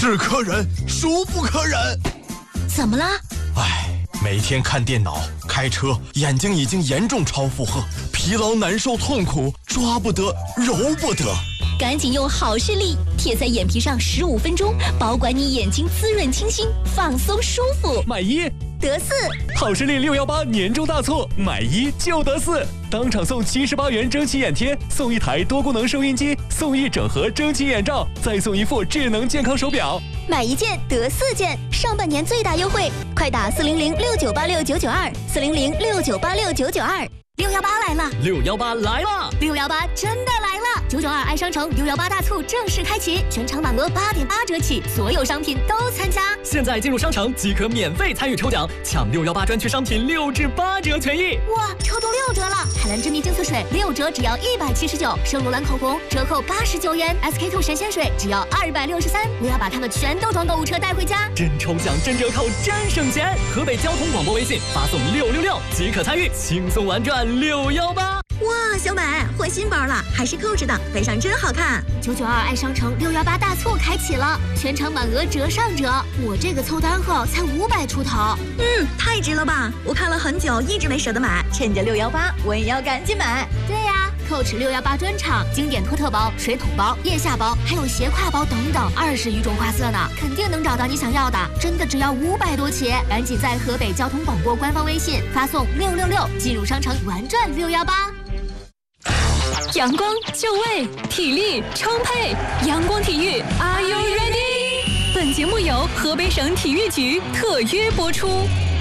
是客人，舒服可忍。 怎么了？ 每天看电脑、开车，眼睛已经严重超负荷，疲劳难受痛苦，抓不得，揉不得。 赶紧用好视力贴在眼皮上15分钟，保管你眼睛滋润清新，放松舒服。 买一得四， 好视力618年终大促，买一就得四，当场送78元蒸汽眼贴，送一台多功能收音机，送一整盒蒸汽眼罩，再送一副智能健康手表。 买一件得4件，上半年最大优惠，快打400698699260069869926。618来了 ，618来了 ，618真的来了！992爱商城618大促正式开启，全场满额8.8折起，所有商品都参加。 现在进入商城即可免费参与抽奖，抢618专区商品6至8折权益。 哇，抽中6折了！海蓝之谜净色水6折只要179，圣罗兰口红折扣89元，SK2神仙水只要263。我要把它们全都装购物车带回家， 真抽奖，真折扣，真省钱！河北交通广播微信发送666即可参与，轻松玩转618。 哇，小美换新包了，还是扣着的，背上真好看。992爱商城618大促开启了，全场满额折上折。我这个凑单后才500出头，太值了吧！我看了很久，一直没舍得买，趁着618，我也要赶紧买。对呀，Coach 618专场经典托特包、水桶包、腋下包，还有斜挎包等等20余种花色呢，肯定能找到你想要的。真的只要500多起，赶紧在河北交通广播官方微信发送666进入商城玩转618。 阳光就位，体力充沛，阳光体育 ，Are you ready？ 本节目由河北省体育局特约播出。